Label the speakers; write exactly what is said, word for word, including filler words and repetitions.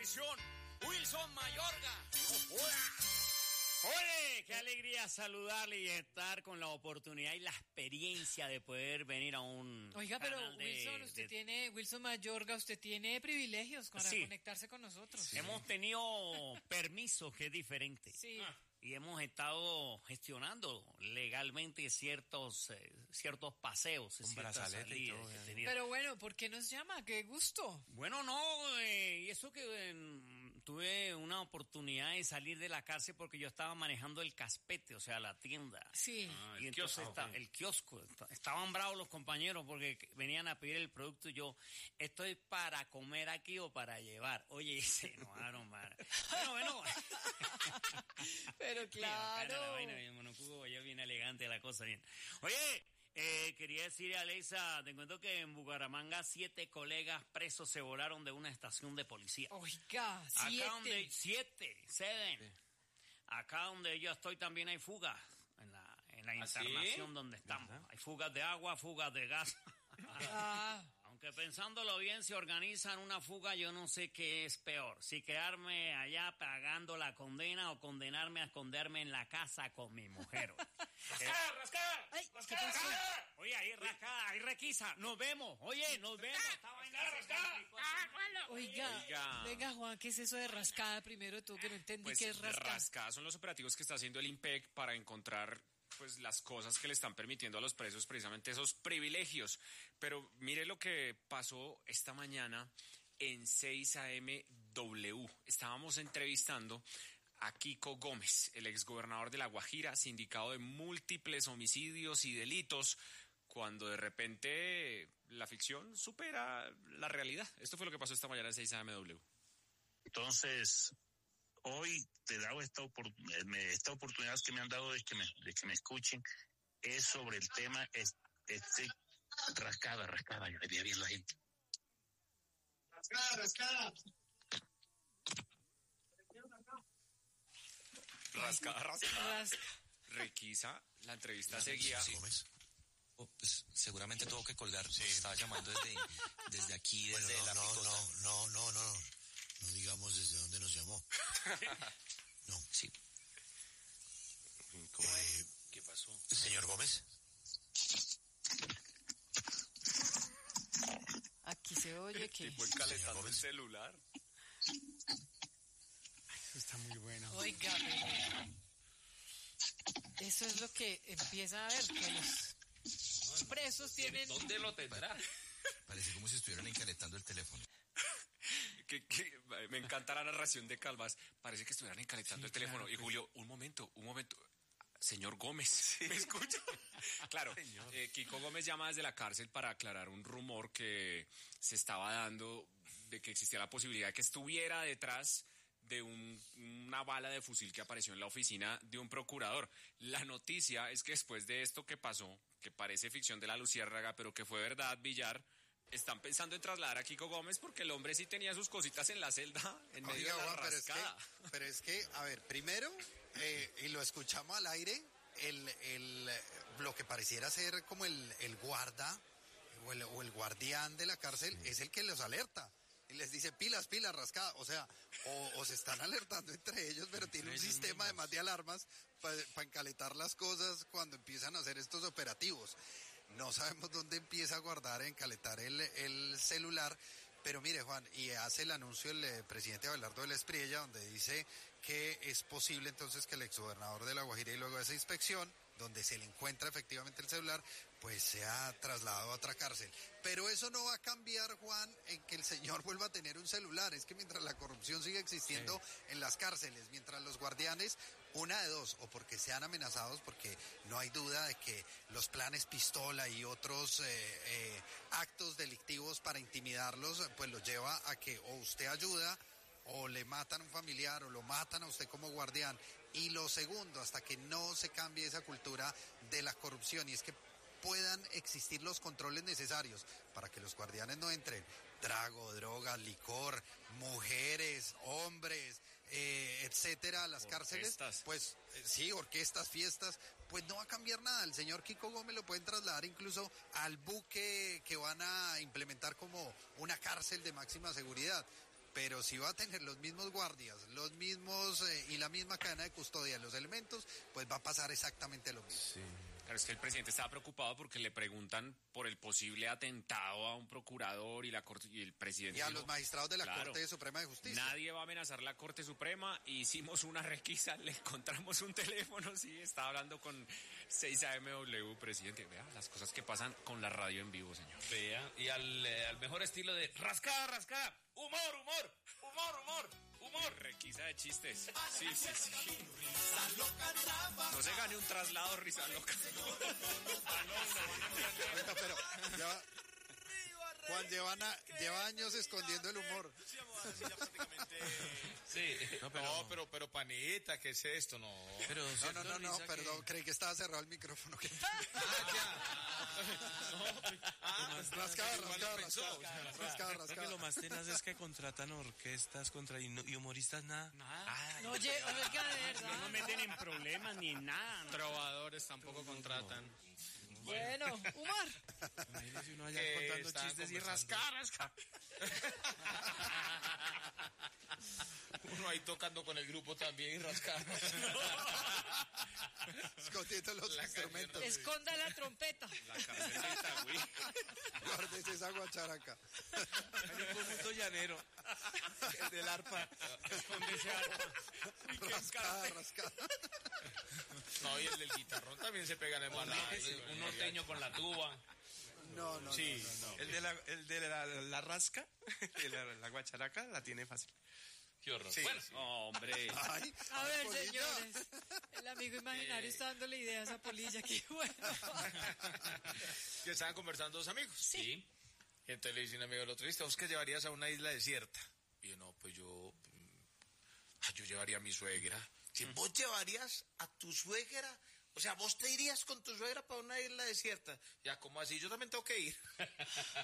Speaker 1: televisión, Wilson Mayorga. ¡Hola!
Speaker 2: ¡Ole! ¡Qué alegría saludarle y estar con la oportunidad y la experiencia de poder venir a un
Speaker 3: Oiga, pero
Speaker 2: canal de,
Speaker 3: Wilson, usted
Speaker 2: de...
Speaker 3: tiene, Wilson Mayorga, usted tiene privilegios para sí. conectarse con nosotros.
Speaker 2: Sí. Hemos tenido permisos, que es diferente.
Speaker 3: Sí.
Speaker 2: Ah. Y hemos estado gestionando legalmente ciertos eh, ciertos paseos.
Speaker 1: Un brazalete y todo.
Speaker 3: Pero bueno, ¿por qué nos llama? ¡Qué gusto!
Speaker 2: Bueno, no, eh, y eso que eh, tuve una oportunidad de salir de la cárcel porque yo estaba manejando el caspete, o sea, la tienda.
Speaker 3: Sí.
Speaker 2: Ah, y entonces kiosco, está, okay. el kiosco. Estaban bravos los compañeros porque venían a pedir el producto y yo, ¿estoy para comer aquí o para llevar? Oye, se enojaron, man. Bueno, bueno.
Speaker 3: Pero claro.
Speaker 2: La vaina, bien monocubo, ya viene elegante la cosa, bien. Oye, eh, quería decirle a Alexa, te cuento que en Bucaramanga siete colegas presos se volaron de una estación de policía.
Speaker 3: Oiga, siete.
Speaker 2: Acá donde, siete, seven. Sí. Acá donde yo estoy también hay fugas, en la, en la internación ¿sí? donde estamos. ¿Verdad? Hay fugas de agua, fugas de gas.
Speaker 3: Ah.
Speaker 2: Aunque pensándolo bien, si organizan una fuga, yo no sé qué es peor. Si quedarme allá pagando la condena o condenarme a esconderme en la casa con mi mujer.
Speaker 1: ¡Rascada, rascada!
Speaker 3: Ay,
Speaker 1: rascada, rascada!
Speaker 2: Oye, ahí rascada, ahí requisa. Nos vemos. Oye, nos vemos.
Speaker 1: ¡Rascada, rascada!
Speaker 3: Oiga, Oiga, venga, Juan, ¿qué es eso de rascada? Primero tú que no entendí
Speaker 4: pues,
Speaker 3: qué es rascada.
Speaker 4: Rascada son los operativos que está haciendo el IMPEC para encontrar pues las cosas que le están permitiendo a los presos precisamente esos privilegios. Pero mire lo que pasó esta mañana en seis A M W. Estábamos entrevistando a Kiko Gómez, el exgobernador de La Guajira, sindicado de múltiples homicidios y delitos, cuando de repente la ficción supera la realidad. Esto fue lo que pasó esta mañana en seis A M W.
Speaker 5: Entonces, hoy te he dado esta, opor- esta oportunidad que me han dado de que me, de que me escuchen, es sobre el tema este, rascada, rascada, yo debía ver la gente.
Speaker 1: Rascada, rascada.
Speaker 4: Rascada, rascada.
Speaker 3: Rasca.
Speaker 4: Requisa, la entrevista
Speaker 6: no,
Speaker 4: seguía.
Speaker 6: Sí, oh, pues seguramente tuvo que colgar, sí. Estaba llamando desde, desde aquí, desde bueno, no, la
Speaker 7: no,
Speaker 6: picota.
Speaker 7: No, no, no, no, no, no digamos desde dónde nos llamó. No.
Speaker 6: Sí.
Speaker 4: ¿Cómo
Speaker 7: eh,
Speaker 4: es? ¿Qué pasó?
Speaker 7: Señor Gómez.
Speaker 3: Aquí se oye que...
Speaker 4: Tipo encalentando el celular.
Speaker 2: Eso está muy bueno.
Speaker 3: Oiga, pero... Eso es lo que empieza a ver, que los presos tienen...
Speaker 4: ¿Dónde lo tendrá?
Speaker 6: Parece como si estuvieran encalentando el teléfono.
Speaker 4: Que, que, me encanta la narración de Calvas. Parece que estuvieran encalentando sí, el teléfono. Claro, y Julio, un momento, un momento. Señor Gómez, sí. ¿Me escucha? Claro, eh, Kiko Gómez llama desde la cárcel para aclarar un rumor que se estaba dando de que existía la posibilidad de que estuviera detrás de un, una bala de fusil que apareció en la oficina de un procurador. La noticia es que después de esto que pasó, que parece ficción de la Luciérnaga, pero que fue verdad, Villar, están pensando en trasladar a Kiko Gómez porque el hombre sí tenía sus cositas en la celda en medio
Speaker 8: Oiga,
Speaker 4: de la
Speaker 8: Juan, pero
Speaker 4: rascada.
Speaker 8: Es que, pero es que, a ver, primero, eh, y lo escuchamos al aire, el, el, lo que pareciera ser como el, el guarda o el, o el guardián de la cárcel sí. es el que los alerta. Y les dice, pilas, pilas, rascada. O sea, o, o se están alertando entre ellos, pero tiene un sistema además de alarmas para pa encaletar las cosas cuando empiezan a hacer estos operativos. No sabemos dónde empieza a guardar, a encaletar el, el celular. Pero mire, Juan, y hace el anuncio el eh, presidente Abelardo de la Espriella, donde dice que es posible entonces que el exgobernador de La Guajira, y luego de esa inspección, donde se le encuentra efectivamente el celular, pues sea trasladado a otra cárcel. Pero eso no va a cambiar, Juan, en que el señor vuelva a tener un celular. Es que mientras la corrupción sigue existiendo sí. en las cárceles, mientras los guardianes, una de dos, o porque sean amenazados, porque no hay duda de que los planes pistola y otros eh, eh, actos delictivos para intimidarlos, pues los lleva a que o usted ayuda, o le matan a un familiar, o lo matan a usted como guardián. Y lo segundo, hasta que no se cambie esa cultura de la corrupción, y es que puedan existir los controles necesarios para que los guardianes no entren trago, droga, licor, mujeres, hombres, eh, etcétera, a las
Speaker 4: orquestas.
Speaker 8: Cárceles, pues eh, sí, orquestas, fiestas, pues no va a cambiar nada. El señor Kiko Gómez lo pueden trasladar incluso al buque que van a implementar como una cárcel de máxima seguridad. pero si va a tener los mismos guardias, los mismos eh, y la misma cadena de custodia, los elementos, pues va a pasar exactamente lo mismo.
Speaker 7: Sí.
Speaker 4: Claro, es que el presidente estaba preocupado porque le preguntan por el posible atentado a un procurador y la corte y el presidente
Speaker 8: Y a
Speaker 4: dijo,
Speaker 8: los magistrados de la
Speaker 4: claro,
Speaker 8: Corte Suprema de Justicia.
Speaker 4: nadie va a amenazar la Corte Suprema. Hicimos una requisa, le encontramos un teléfono, sí, estaba hablando con seis A M W, presidente. Vea las cosas que pasan con la radio en vivo, señor.
Speaker 1: Vea, y al, eh, al mejor estilo de rascada, rascada. Humor, humor, humor, humor, humor.
Speaker 4: Requisa de chistes. Sí, sí, sí. No se gane un traslado, risa loca.
Speaker 8: Oiga, pero ya- Juan lleva, na- lleva años escondiendo el humor.
Speaker 1: Sí.
Speaker 7: No, pero-
Speaker 1: No, pero, pero panita, ¿qué es esto? No.
Speaker 7: Pero
Speaker 8: No, no,
Speaker 7: cierto,
Speaker 8: no, no,
Speaker 7: Risa,
Speaker 8: perdón,
Speaker 7: que-
Speaker 8: creí que estaba cerrado el micrófono. que-
Speaker 1: Ah,
Speaker 8: Rascada,
Speaker 1: igual
Speaker 8: rascada,
Speaker 1: lo pensó.
Speaker 8: rascada, rascada,
Speaker 7: Creo que
Speaker 8: rascada.
Speaker 7: lo más tenaz es que contratan orquestas contra y, no- y humoristas nada.
Speaker 2: Nada.
Speaker 3: No, oye, oiga, de verdad.
Speaker 2: No nos meten en problemas ni en nada. ¿no?
Speaker 1: Trovadores tampoco contratan.
Speaker 3: Bueno, humor.
Speaker 7: Imagínese uno allá
Speaker 1: Que
Speaker 7: contando
Speaker 1: estaban
Speaker 7: chistes y
Speaker 1: conversando.
Speaker 7: rascar, rascar.
Speaker 1: Uno ahí tocando con el grupo también y rascando.
Speaker 8: Escondiendo los
Speaker 1: La
Speaker 8: instrumentos.
Speaker 3: Esconda la trompeta.
Speaker 4: La cárcel de Itagüí.
Speaker 8: Guárdese esa guacharaca.
Speaker 7: Hay un conjunto llanero. El del arpa.
Speaker 2: Donde ese arpa.
Speaker 8: Rascada, rascada.
Speaker 1: No, y el del guitarrón también se pega en el
Speaker 9: Un norteño con la tuba.
Speaker 8: No, no,
Speaker 1: Sí.
Speaker 8: no, no, no.
Speaker 7: El de la, el de la, la rasca, y la, la guacharaca la tiene fácil.
Speaker 9: Qué horror.
Speaker 1: Sí,
Speaker 9: Bueno,
Speaker 1: sí.
Speaker 4: Hombre.
Speaker 8: Ay,
Speaker 3: A
Speaker 8: ay,
Speaker 3: ver,
Speaker 8: Polilla.
Speaker 3: señores. El amigo imaginario está dándole ideas a Polilla. Qué bueno.
Speaker 1: Que estaban conversando dos amigos.
Speaker 9: sí.
Speaker 1: Y entonces le dice un amigo al otro, ¿viste? ¿Vos qué llevarías a una isla desierta? Y yo, no, pues yo... mm, ah, yo llevaría a mi suegra. Si vos llevarías a tu suegra... O sea, vos te irías con tu suegra para una isla desierta. Ya, ¿cómo así? Yo también tengo que ir.